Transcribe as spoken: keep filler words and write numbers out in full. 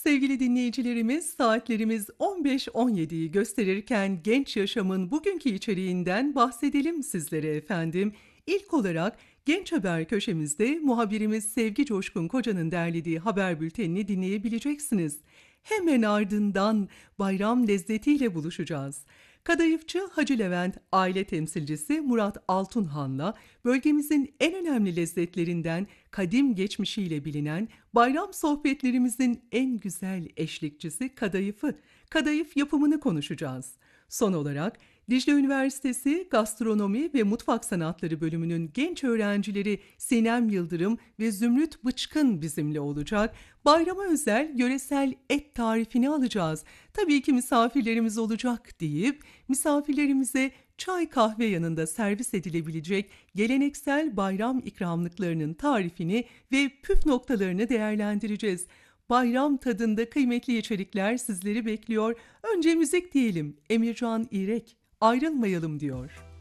Sevgili dinleyicilerimiz, saatlerimiz on beş on yediyi gösterirken genç yaşamın bugünkü içeriğinden bahsedelim sizlere efendim. İlk olarak Genç Haber köşemizde muhabirimiz Sevgi Coşkun Koca'nın derlediği haber bültenini dinleyebileceksiniz. Hemen ardından bayram lezzetiyle buluşacağız. Kadayıfçı Hacı Levent aile temsilcisi Murat Altunhan'la bölgemizin en önemli lezzetlerinden kadim geçmişiyle bilinen bayram sohbetlerimizin en güzel eşlikçisi kadayıfı, kadayıf yapımını konuşacağız. Son olarak Dicle Üniversitesi Gastronomi ve Mutfak Sanatları bölümünün genç öğrencileri Sinem Yıldırım ve Zümrüt Bıçkın bizimle olacak. Bayrama özel yöresel et tarifini alacağız. Tabii ki misafirlerimiz olacak deyip misafirlerimize çay kahve yanında servis edilebilecek geleneksel bayram ikramlıklarının tarifini ve püf noktalarını değerlendireceğiz. Bayram tadında kıymetli içerikler sizleri bekliyor. Önce müzik diyelim. Emircan İrek, ayrılmayalım diyor.